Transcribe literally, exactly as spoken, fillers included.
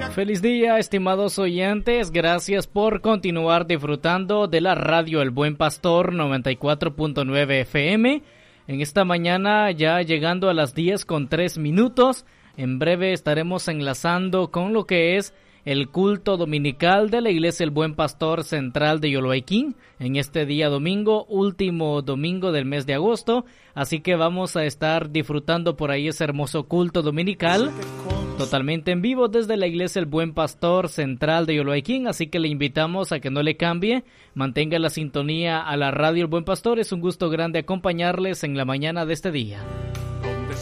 Feliz día, estimados oyentes. Gracias por continuar disfrutando de la radio El Buen Pastor noventa y cuatro punto nueve F M. En esta mañana, ya llegando a las diez con tres minutos, en breve estaremos enlazando con lo que es el culto dominical de la Iglesia El Buen Pastor Central de Yoloaiquín en este día domingo, último domingo del mes de agosto. Así que vamos a estar disfrutando por ahí ese hermoso culto dominical totalmente en vivo desde la Iglesia El Buen Pastor Central de Yoloaiquín. Así que le invitamos a que no le cambie, mantenga la sintonía a la radio El Buen Pastor. Es un gusto grande acompañarles en la mañana de este día.